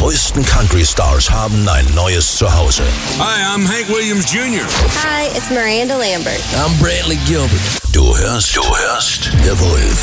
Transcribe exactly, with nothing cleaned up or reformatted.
neuesten Country-Stars haben ein neues Zuhause. Hi, I'm Hank Williams Junior Hi, it's Miranda Lambert. I'm Brantley Gilbert. Du hörst, du hörst The Wolf.